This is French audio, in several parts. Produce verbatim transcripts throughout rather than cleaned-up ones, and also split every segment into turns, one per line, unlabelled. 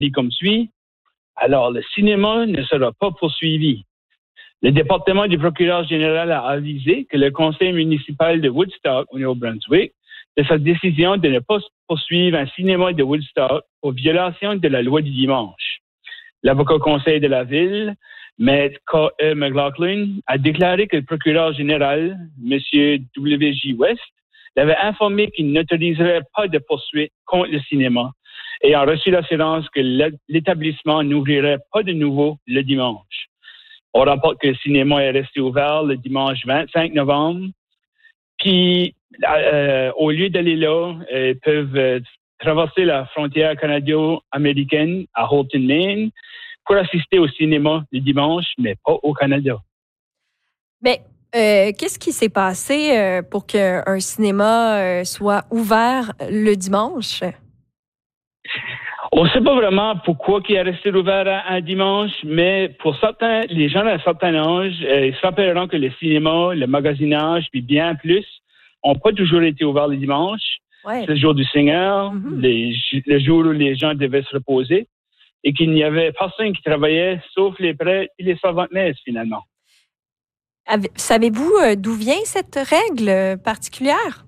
dit comme suit. Alors, le cinéma ne sera pas poursuivi. Le département du procureur général a avisé que le conseil municipal de Woodstock, au Nouveau-Brunswick, de sa décision de ne pas poursuivre un cinéma de Woodstock pour violation de la loi du dimanche. L'avocat conseil de la ville, Maître K E. McLaughlin, a déclaré que le procureur général, M. W J West, l'avait informé qu'il n'autoriserait pas de poursuite contre le cinéma et a reçu l'assurance que l'établissement n'ouvrirait pas de nouveau le dimanche. On rapporte que le cinéma est resté ouvert le dimanche vingt-cinq novembre. Puis, euh, au lieu d'aller là, ils peuvent euh, traverser la frontière canado-américaine à Halton, Maine, pour assister au cinéma le dimanche, mais pas au Canada.
Mais euh, qu'est-ce qui s'est passé euh, pour qu'un cinéma euh, soit ouvert le dimanche?
On ne sait pas vraiment pourquoi il est resté ouvert un dimanche, mais pour certains, les gens d'un certain âge, euh, ils se rappelleront que le cinéma, le magasinage, puis bien plus, n'ont pas toujours été ouverts le dimanche.
Ouais.
C'est le jour du Seigneur,
Mm-hmm.
les, le jour où les gens devaient se reposer, et qu'il n'y avait personne qui travaillait, sauf les prêtres et les servantes messes, finalement.
Savez-vous euh, d'où vient cette règle particulière?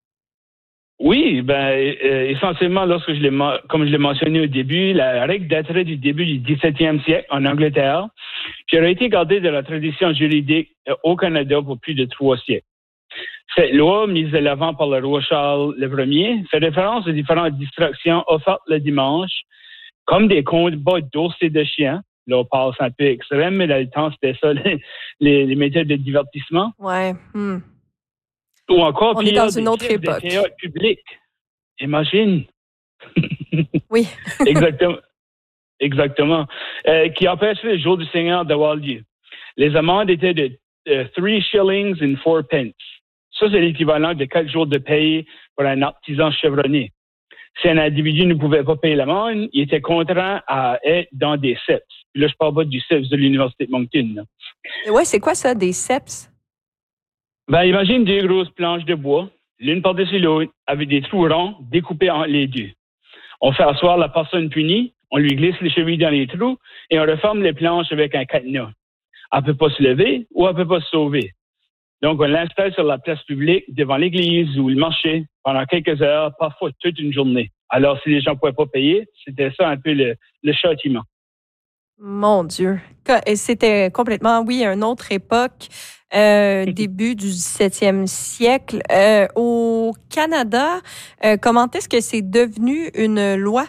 Oui, ben euh, essentiellement, lorsque je l'ai, comme je l'ai mentionné au début, la règle daterait du début du dix-septième siècle en Angleterre, puis elle a été gardée de la tradition juridique euh, au Canada pour plus de trois siècles. Cette loi, mise de l'avant par le roi Charles le Premier, fait référence aux différentes distractions offertes le dimanche, comme des combats d'ours et de chiens. Là, on passe un peu extrême, mais dans le temps, c'était ça, les, les, les méthodes de divertissement.
Ouais. Hmm.
Ou encore,
on est dans une autre époque.
Des théâtres publics. Imagine.
Oui.
Exactement. Exactement. Euh, qui empêchait le jour du Seigneur d'avoir lieu. Les amendes étaient de uh, three shillings and four pence. Ça, c'est l'équivalent de quatre jours de paye pour un artisan chevronné. Si un individu ne pouvait pas payer l'amende, il était contraint à être dans des C E P S. Puis là, je parle pas du C E P S de l'Université de Moncton.
Oui, c'est quoi ça, des C E P S?
Ben, imagine deux grosses planches de bois, l'une par-dessus l'autre, avec des trous ronds découpés en les deux. On fait asseoir la personne punie, on lui glisse les chevilles dans les trous et on referme les planches avec un cadenas. Elle ne peut pas se lever ou elle ne peut pas se sauver. Donc, on l'installe sur la place publique, devant l'église ou le marché, pendant quelques heures, parfois toute une journée. Alors, si les gens ne pouvaient pas payer, c'était ça un peu le, le châtiment.
Mon Dieu. C'était complètement, oui, une autre époque, euh, début du dix-septième siècle. Euh, au Canada, euh, comment est-ce que c'est devenu une loi?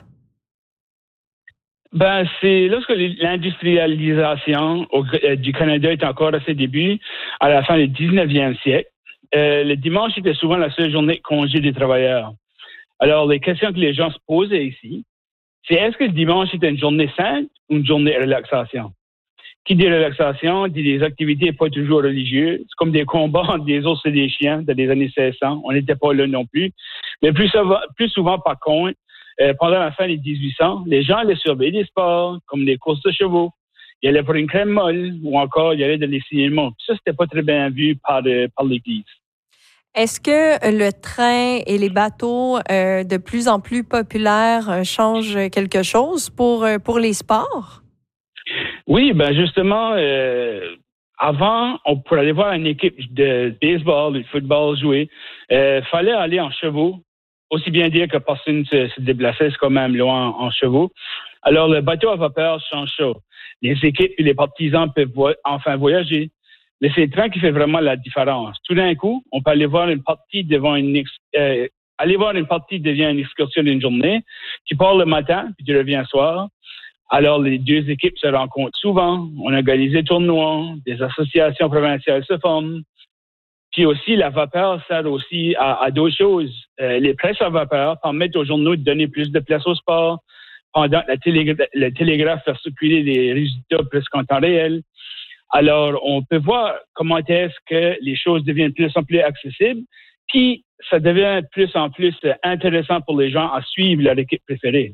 Ben, c'est lorsque l'industrialisation au, euh, du Canada est encore à ses débuts, à la fin du dix-neuvième siècle, euh, le dimanche était souvent la seule journée de congé des travailleurs. Alors, les questions que les gens se posaient ici, c'est est-ce que le dimanche est une journée sainte ou une journée de relaxation? Qui dit relaxation dit des activités pas toujours religieuses, comme des combats entre des ours et des chiens dans les années seize cents. On n'était pas là non plus. Mais plus souvent, plus souvent par contre, euh, pendant la fin des dix-huit cents, les gens allaient surveiller des sports, comme les courses de chevaux. Ils allaient pour une crème molle ou encore ils allaient dans les cinémas. Ça, c'était pas très bien vu par, euh, par l'Église.
Est-ce que le train et les bateaux euh, de plus en plus populaires euh, changent quelque chose pour, euh, pour les sports?
Oui, ben justement, euh, avant, on pour aller voir une équipe de baseball ou de football jouer, il euh, fallait aller en chevaux. Aussi bien dire que personne ne se, se déplaçait, c'est quand même loin en, en chevaux. Alors, le bateau à vapeur change ça. Les équipes et les partisans peuvent vo- enfin voyager. Mais c'est le train qui fait vraiment la différence. Tout d'un coup, on peut aller voir une partie devant une ex- euh, aller voir une partie devient une excursion d'une journée. Tu pars le matin, puis tu reviens le soir. Alors, les deux équipes se rencontrent souvent. On organise des tournois, des associations provinciales se forment. Puis aussi, la vapeur sert aussi à, à d'autres choses. Euh, les presses à vapeur permettent aux journaux de donner plus de place au sport, pendant que la télégra- le télégraphe fait circuler les résultats presque en temps réel. Alors, on peut voir comment est-ce que les choses deviennent de plus en plus accessibles, puis ça devient de plus en plus intéressant pour les gens à suivre leur équipe préférée.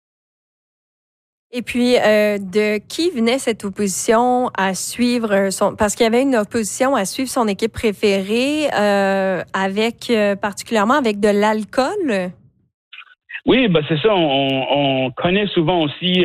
Et puis, euh, de qui venait cette opposition à suivre son... Parce qu'il y avait une opposition à suivre son équipe préférée, euh, avec euh, particulièrement avec de l'alcool.
Oui, ben c'est ça. On, on connaît souvent aussi